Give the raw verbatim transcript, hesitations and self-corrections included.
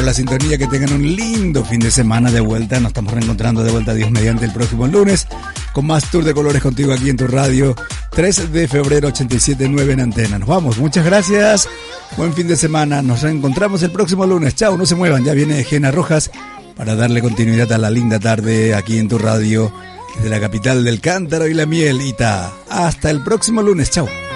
por la sintonía, que tengan un lindo fin de semana de vuelta. Nos estamos reencontrando de vuelta, Dios mediante, el próximo lunes con más Tour de Colores contigo aquí en tu radio. tres de febrero ochenta y siete punto nueve en Antena. Nos vamos, muchas gracias, buen fin de semana, nos reencontramos el próximo lunes. Chao, no se muevan, ya viene Gena Rojas para darle continuidad a la linda tarde aquí en tu radio desde la capital del cántaro y la miel, Ita. Hasta el próximo lunes, chao.